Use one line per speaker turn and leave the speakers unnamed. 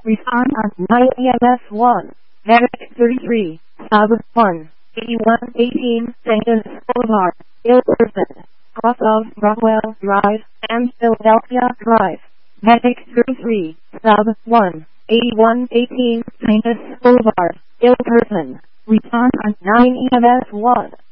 Respond on 9 EMS 1. Medic 33, sub 1, 8118, St. Boulevard, Ilkerson, cross of Rockwell Drive and Philadelphia Drive. Medic 33, sub 1, 8118, St. Boulevard, Ilkerson. Respond on 9 EMS 1.